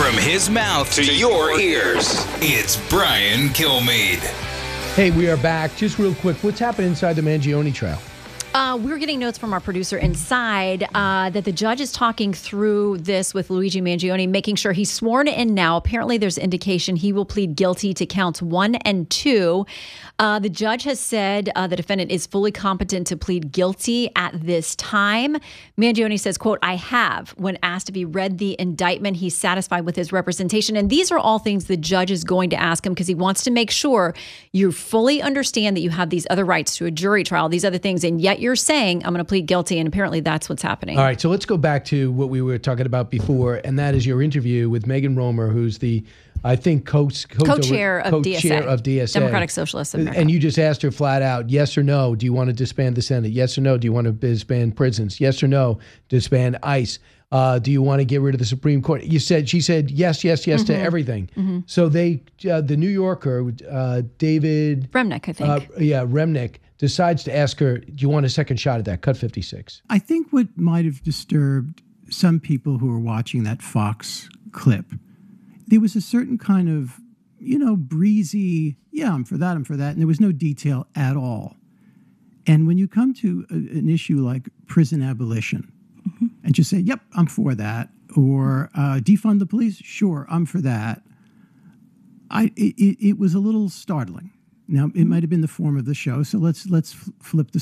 From his mouth to your ears, it's Brian Kilmeade. Hey, we are back. Just real quick, what's happening inside the Mangione trial? We're getting notes from our producer inside that the judge is talking through this with Luigi Mangione, making sure he's sworn in now. Apparently, there's indication he will plead guilty to counts 1 and 2. The judge has said the defendant is fully competent to plead guilty at this time. Mangione says, quote, I have. When asked if he read the indictment, he's satisfied with his representation. And these are all things the judge is going to ask him because he wants to make sure you fully understand that you have these other rights to a jury trial, these other things, and yet you're saying, I'm going to plead guilty, and apparently that's what's happening. All right, so let's go back to what we were talking about before, and that is your interview with Megan Romer, who's the, I think, co-chair of DSA. Democratic Socialists of America. And you just asked her flat out, yes or no, do you want to disband the Senate? Yes or no, do you want to disband prisons? Yes or no, disband ICE? Do you want to get rid of the Supreme Court? She said yes to everything. Mm-hmm. So the New Yorker, David Remnick, I think. Remnick, decides to ask her, do you want a second shot at that? Cut 56. I think what might have disturbed some people who were watching that Fox clip, there was a certain kind of, breezy, I'm for that, and there was no detail at all. And when you come to an issue like prison abolition, mm-hmm. and just say, yep, I'm for that, or defund the police, sure, I'm for that, it was a little startling. Now, it might have been the form of the show, so let's flip the